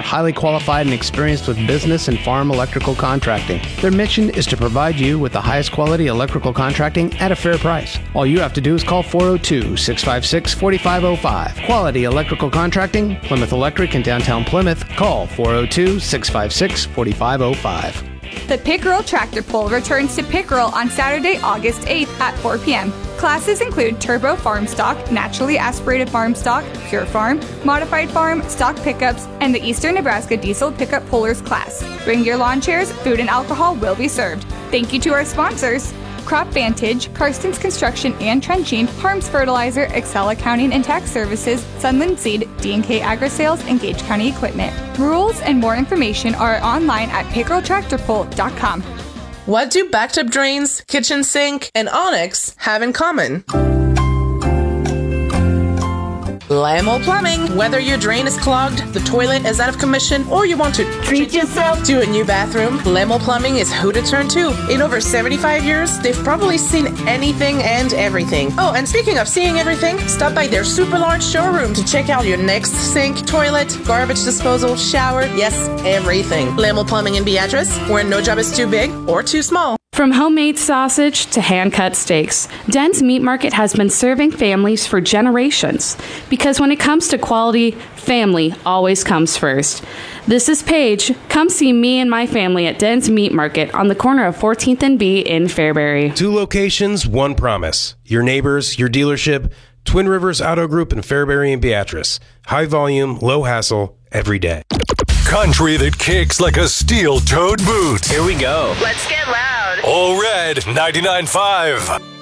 highly qualified and experienced with business and farm electrical contracting. Their mission is to provide you with the highest quality electrical contracting at a fair price. All you have to do is call 402-656-4505. Quality electrical contracting, Plymouth Electric in downtown Plymouth. Call 402-656-4505. The Pickerel Tractor Pull returns to Pickerel on Saturday, August 8th at 4 p.m. Classes include Turbo Farm Stock, Naturally Aspirated Farm Stock, Pure Farm, Modified Farm, Stock Pickups, and the Eastern Nebraska Diesel Pickup Pullers class. Bring your lawn chairs, food and alcohol will be served. Thank you to our sponsors: Crop Vantage, Karstens Construction and Trenching, Harms Fertilizer, Excel Accounting and Tax Services, Sunland Seed, D&K Agri-Sales, and Gage County Equipment. Rules and more information are online at pickereltractorpull.com. What do backed-up drains, kitchen sink, and Onyx have in common? Lamel Plumbing. Whether your drain is clogged, the toilet is out of commission, or you want to treat yourself to a new bathroom, Lamel Plumbing is who to turn to. In over 75 years, they've probably seen anything and everything. Oh, and speaking of seeing everything, stop by their super large showroom to check out your next sink, toilet, garbage disposal, shower, yes, everything. Lamel Plumbing in Beatrice, where no job is too big or too small. From homemade sausage to hand-cut steaks, Den's Meat Market has been serving families for generations. Because when it comes to quality, family always comes first. This is Paige. Come see me and my family at Den's Meat Market on the corner of 14th and B in Fairbury. 2 locations, 1 promise. Your neighbors, your dealership, Twin Rivers Auto Group in Fairbury and Beatrice. High volume, low hassle, every day. Country that kicks like a steel-toed boot. Here we go. Let's get loud. All Red 99.5.